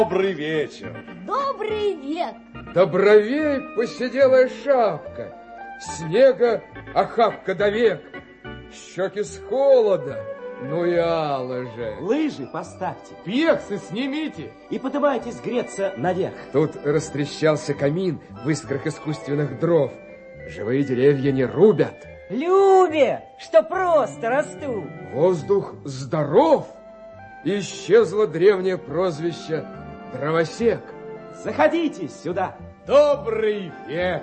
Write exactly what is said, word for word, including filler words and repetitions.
Добрый вечер. Добрый век. Добровей посиделая шапка, снега охапка до век, щеки с холода, ну и алы же. Лыжи поставьте. Пьексы снимите. И подымайтесь греться наверх. Тут растрещался камин в искрах искусственных дров. Живые деревья не рубят. Любе, что просто растут. Воздух здоров. Исчезло древнее прозвище дровосек. Заходите сюда. Добрый век.